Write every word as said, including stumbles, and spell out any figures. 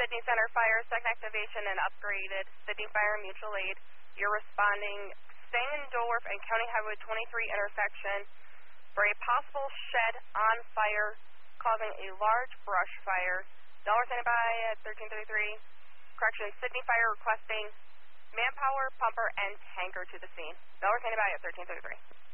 Sydney Center Fire, second activation and upgraded. Sydney Fire Mutual Aid. You're responding Sangendorf and County Highway twenty-three intersection for a possible shed on fire causing a large brush fire. Delaware standing by at thirteen thirty-three. Correction, Sydney Fire requesting manpower, pumper, and tanker to the scene. Delaware standing by at thirteen thirty-three.